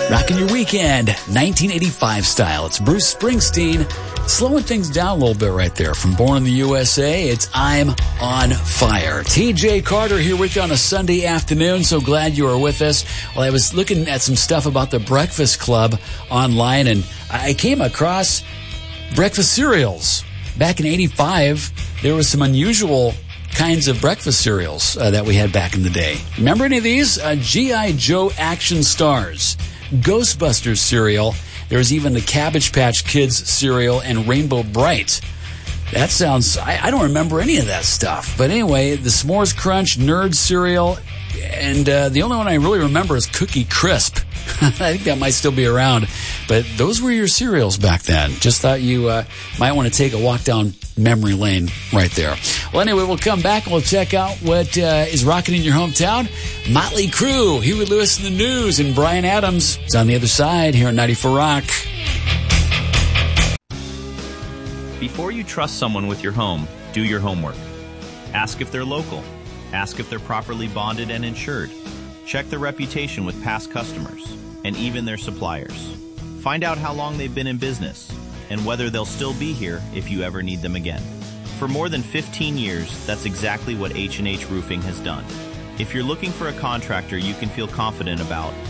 Rocking your weekend, 1985 style. It's Bruce Springsteen, slowing things down a little bit right there. From Born in the USA, it's I'm on Fire. TJ Carter here with you on a Sunday afternoon. So glad you are with us. Well, I was looking at some stuff about the Breakfast Club online, and I came across breakfast cereals. Back in 85, there was some unusual kinds of breakfast cereals that we had back in the day. Remember any of these? G.I. Joe Action Stars, Ghostbusters cereal. There's even the Cabbage Patch Kids cereal and Rainbow Bright. That sounds... I don't remember any of that stuff. But anyway, the S'mores Crunch, Nerd cereal, and the only one I really remember is Cookie Crisp. I think that might still be around. But those were your cereals back then. Just thought you might want to take a walk down memory lane right there. Well, anyway, we'll come back and we'll check out what is rocking in your hometown. Motley Crue, Huey Lewis in the News, and Bryan Adams is on the other side here on 94 Rock. Before you trust someone with your home, do your homework. Ask if they're local. Ask if they're properly bonded and insured. Check their reputation with past customers and even their suppliers. Find out how long they've been in business and whether they'll still be here if you ever need them again. For more than 15 years, that's exactly what H&H Roofing has done. If you're looking for a contractor you can feel confident about,